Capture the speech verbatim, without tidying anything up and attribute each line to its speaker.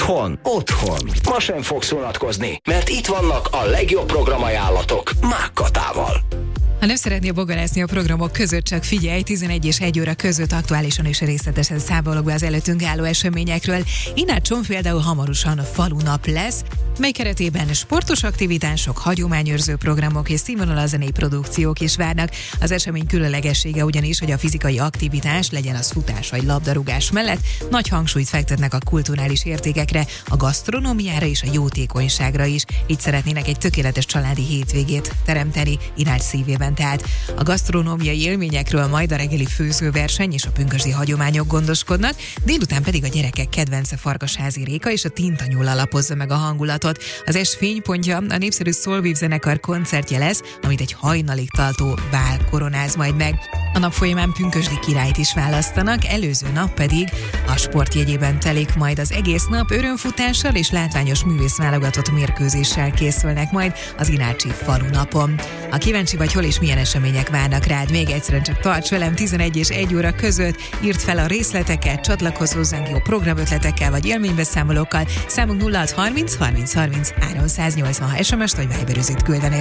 Speaker 1: Itthon, otthon. Ma sem fogsz unatkozni, mert itt vannak a legjobb programajánlatok Mákkatával.
Speaker 2: Ha nem szeretnél bogarászni a programok között, csak figyelj, tizenegy és egy óra között aktuálisan és részletesen számolok be az előttünk álló eseményekről. Inácson például hamarosan a falunap lesz, mely keretében sportos aktivitások, hagyományőrző programok és színvonalas zenei produkciók is várnak. Az esemény különlegessége ugyanis, hogy a fizikai aktivitás, legyen az futás vagy labdarúgás mellett, nagy hangsúlyt fektetnek a kulturális értékekre, a gasztronómiára és a jótékonyságra is. Így szeretnének egy tökéletes családi hétvégét teremteni Inács szívében. Tehát a gasztronómiai élményekről majd a reggeli főzőverseny és a pünkösdi hagyományok gondoskodnak, délután pedig a gyerekek kedvence Farkasházi Réka és a Tintanyúl alapozza meg a hangulatot. Az est fénypontja a népszerű Soulweave zenekar koncertje lesz, amit egy hajnalig tartó bál koronáz majd meg. A nap folyamán pünkösdi királyt is választanak, előző nap pedig a sportjegyében telik majd az egész nap, örömfutással és látványos művészválogatott mérkőzéssel készülnek majd az inácsi falunapon. Ha kíváncsi vagy, hol és milyen események várnak rád, még egyszerűen csak tarts velem tizenegy és egy óra között, írd fel a részleteket, csatlakozz hozzánk jó programötletekkel vagy élménybeszámolókkal, számunk nulla hat harminc harminc harminc háromszáznyolcvan, ha es em es-t vagy Viber üzét küldenél.